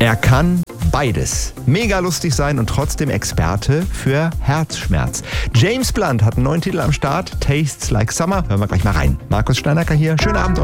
Er kann beides. Mega lustig sein und trotzdem Experte für Herzschmerz. James Blunt hat einen neuen Titel am Start, Tastes Like Summer. Hören wir gleich mal rein. Markus Steinacker hier. Schönen Abend euch.